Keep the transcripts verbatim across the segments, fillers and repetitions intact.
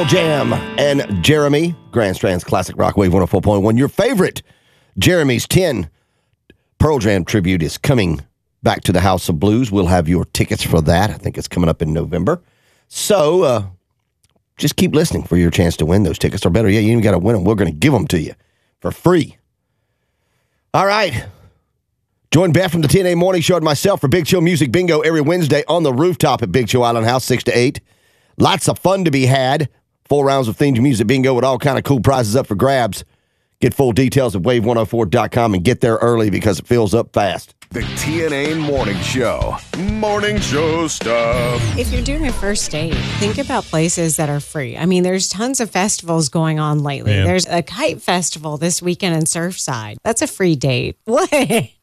Pearl Jam and Jeremy, Grand Strand's Classic Rock Wave one oh four point one. Your favorite Jeremy's ten Pearl Jam tribute is coming back to the House of Blues. We'll have your tickets for that. I think it's coming up in November. So uh, just keep listening for your chance to win those tickets. Or better yet, you even got to win them. We're going to give them to you for free. All right. Join Beth from the T N A Morning Show and myself for Big Chill Music Bingo every Wednesday on the rooftop at Big Chill Island House, six to eight. Lots of fun to be had. Four rounds of themed music bingo with all kind of cool prizes up for grabs. Get full details at wave one oh four dot com and get there early because it fills up fast. The T N A Morning Show. Morning show stuff. If you're doing a first date, think about places that are free. I mean, there's tons of festivals going on lately. Man. There's a kite festival this weekend in Surfside. That's a free date. What?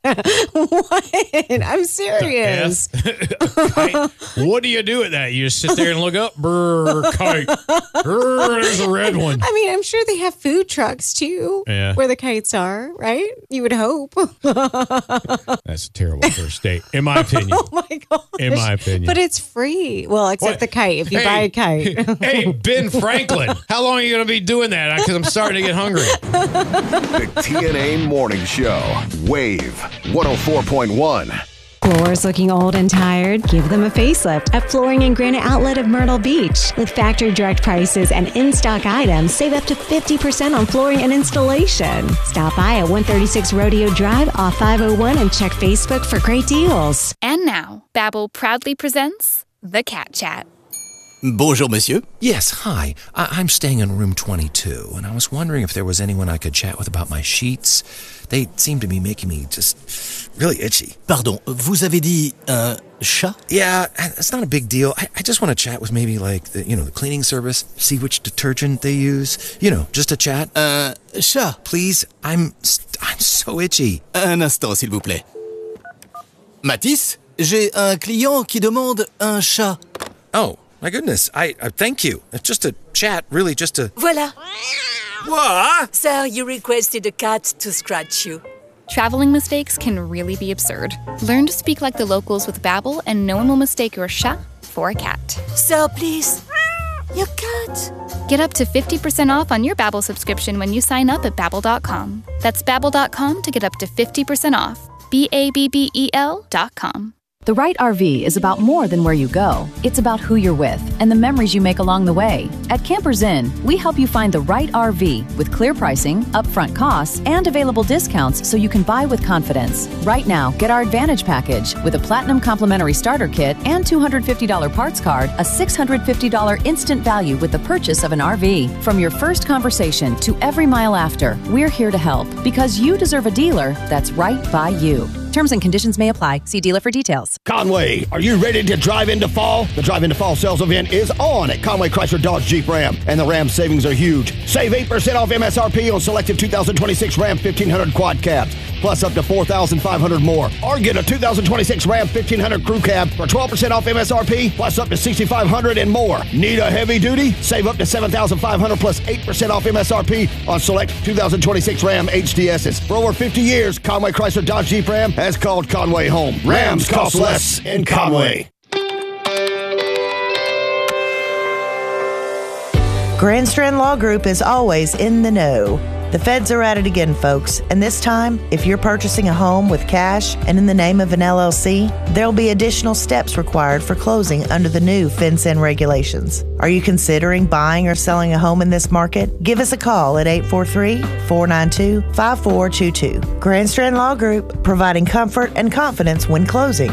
What? I'm serious. Kite. What do you do with that? You just sit there and look up. Brr, kite. Brr, there's a red one. I mean, I'm sure they have food trucks too, yeah. where the kites are, right? You would hope. That's a terrible first date, in my opinion. Oh my gosh. In my opinion. But it's free. Well, except what? the kite, if you hey, buy a kite. Hey, Ben Franklin, how long are you going to be doing that? Because I'm starting to get hungry. The T N A Morning Show. Wave one oh four point one. Floors looking old and tired? Give them a facelift at Flooring and Granite Outlet of Myrtle Beach. With factory direct prices and in-stock items, save up to fifty percent on flooring and installation. Stop by at one thirty-six Rodeo Drive off five oh one and check Facebook for great deals. And now, Babbel proudly presents The Cat Chat. Bonjour, monsieur. Yes, hi. I- I'm staying in room twenty-two, and I was wondering if there was anyone I could chat with about my sheets. They seem to be making me just really itchy. Pardon, vous avez dit un chat? Yeah, it's not a big deal. I, I just want to chat with maybe like the, you know, the cleaning service, see which detergent they use. You know, just a chat. Un chat. Please, I'm I'm so itchy. Un instant, s'il vous plaît. Mathis, j'ai un client qui demande un chat. Oh. My goodness, I uh, thank you. It's just a chat, really, just a... Voila. What? Sir, you requested a cat to scratch you. Traveling mistakes can really be absurd. Learn to speak like the locals with Babbel, and no one will mistake your chat for a cat. Sir, please. Your cat. Get up to fifty percent off on your Babbel subscription when you sign up at Babbel dot com. That's Babbel dot com to get up to fifty percent off. B A B B E L dot com. The right R V is about more than where you go. It's about who you're with and the memories you make along the way. At Campers Inn, we help you find the right R V with clear pricing, upfront costs, and available discounts so you can buy with confidence. Right now, get our Advantage package with a Platinum Complimentary Starter Kit and two hundred fifty dollars parts card, a six hundred fifty dollars instant value with the purchase of an R V. From your first conversation to every mile after, we're here to help because you deserve a dealer that's right by you. Terms and conditions may apply. See dealer for details. Conway, are you ready to drive into fall? The Drive into Fall sales event is on at Conway Chrysler Dodge Jeep Ram, and the Ram savings are huge. Save eight percent off M S R P on selected two thousand twenty-six Ram fifteen hundred quad cabs, plus up to four thousand five hundred more. Or get a two thousand twenty-six Ram fifteen hundred crew cab for twelve percent off M S R P, plus up to six thousand five hundred and more. Need a heavy duty? Save up to seven thousand five hundred plus eight percent off M S R P on select two thousand twenty-six Ram H D Ss. For over fifty years, Conway Chrysler Dodge Jeep Ram has called Conway home. Rams cost less in Conway. Grand Strand Law Group is always in the know. The feds are at it again, folks, and this time, if you're purchasing a home with cash and in the name of an L L C, there'll be additional steps required for closing under the new FinCEN regulations. Are you considering buying or selling a home in this market? Give us a call at eight four three, four nine two, five four two two. Grand Strand Law Group, providing comfort and confidence when closing.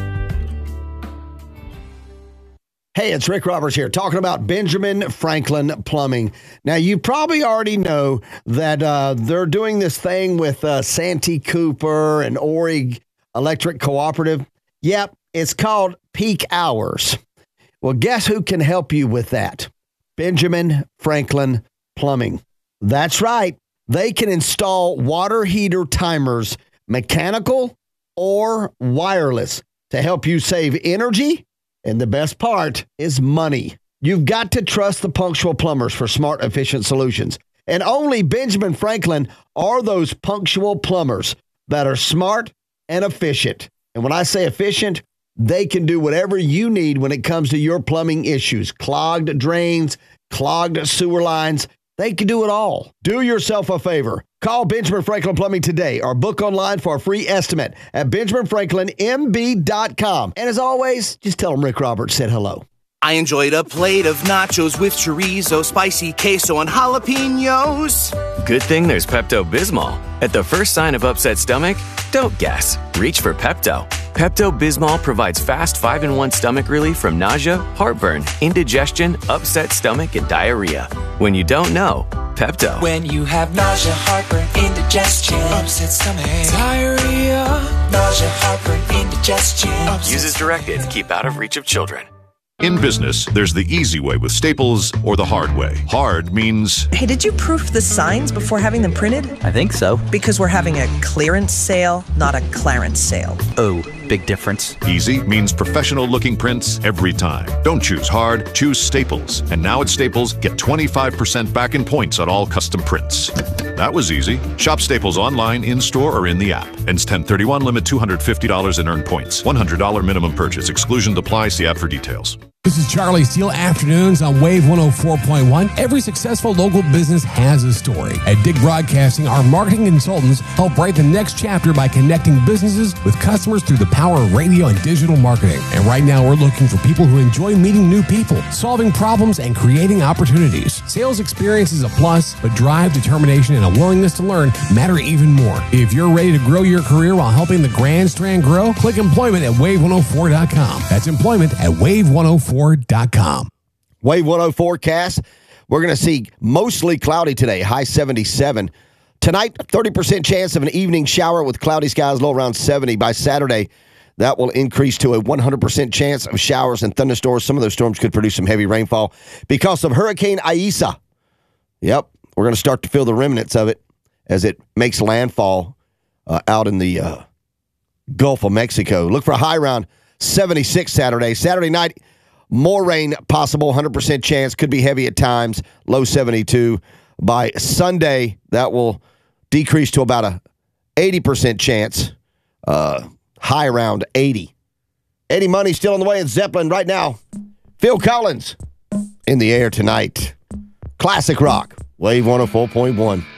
Hey, it's Rick Roberts here talking about Benjamin Franklin Plumbing. Now, you probably already know that uh, they're doing this thing with uh, Santee Cooper and Ori Electric Cooperative. Yep, it's called Peak Hours. Well, guess who can help you with that? Benjamin Franklin Plumbing. That's right. They can install water heater timers, mechanical or wireless, to help you save energy. And the best part is money. You've got to trust the punctual plumbers for smart, efficient solutions. And only Benjamin Franklin are those punctual plumbers that are smart and efficient. And when I say efficient, they can do whatever you need when it comes to your plumbing issues. Clogged drains, clogged sewer lines. They can do it all. Do yourself a favor. Call Benjamin Franklin Plumbing today or book online for a free estimate at benjamin franklin m b dot com. And as always, just tell them Rick Roberts said hello. I enjoyed a plate of nachos with chorizo, spicy queso, and jalapenos. Good thing there's Pepto-Bismol. At the first sign of upset stomach, don't guess. Reach for Pepto. Pepto-Bismol provides fast five in one stomach relief from nausea, heartburn, indigestion, upset stomach, and diarrhea. When you don't know, Pepto. When you have nausea, heartburn, indigestion, upset stomach, diarrhea, nausea, heartburn, indigestion. Use as directed. Keep out of reach of children. In business, there's the easy way with Staples or the hard way. Hard means... Hey, did you proof the signs before having them printed? I think so. Because we're having a clearance sale, not a Clarence sale. Oh, big difference. Easy means professional-looking prints every time. Don't choose hard, choose Staples. And now at Staples, get twenty-five percent back in points on all custom prints. That was easy. Shop Staples online, in-store, or in the app. Ends ten thirty-one, limit two hundred fifty dollars in earned points. one hundred dollars minimum purchase. Exclusion applies. See app for details. This is Charlie Steele, Afternoons on Wave one oh four point one. Every successful local business has a story. At Dig Broadcasting, our marketing consultants help write the next chapter by connecting businesses with customers through the power of radio and digital marketing. And right now, we're looking for people who enjoy meeting new people, solving problems, and creating opportunities. Sales experience is a plus, but drive, determination, and a willingness to learn matter even more. If you're ready to grow your career while helping the Grand Strand grow, click employment at wave one oh four dot com. That's employment at wave one oh four dot com. Wave one oh forecast. We're going to see mostly cloudy today, high seventy-seven. Tonight, thirty percent chance of an evening shower with cloudy skies, low around seventy. By Saturday, that will increase to a one hundred percent chance of showers and thunderstorms. Some of those storms could produce some heavy rainfall because of Hurricane Isaias. Yep, we're going to start to feel the remnants of it as it makes landfall uh, out in the uh, Gulf of Mexico. Look for a high around seventy-six Saturday. Saturday night, more rain possible, one hundred percent chance. Could be heavy at times, low seventy-two. By Sunday, that will decrease to about a eighty percent chance, uh, high around eighty. Eddie Money still on the way in Zeppelin right now. Phil Collins in the air tonight. Classic rock, Wave one oh four point one.